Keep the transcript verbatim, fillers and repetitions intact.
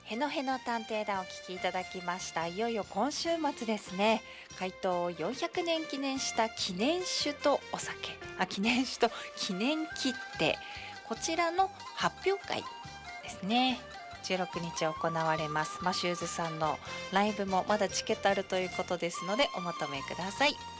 へのへの探偵団お聞きいただきました。いよいよ今週末ですね。開湯よんひゃくねん記念した記念酒とお酒、あ、記念酒と記念切手、こちらの発表会ですね。じゅうろくにち行われます。マシューズさんのライブもまだチケットあるということですのでお求めください。